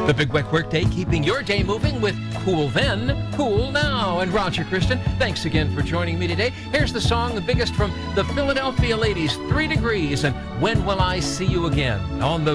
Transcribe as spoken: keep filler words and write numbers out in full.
The Big Wet Workday, keeping your day moving with Cool Then, Cool Now. And Roger Christian, thanks again for joining me today. Here's the song, the biggest from the Philadelphia Ladies, Three Degrees, and When Will I See You Again? On the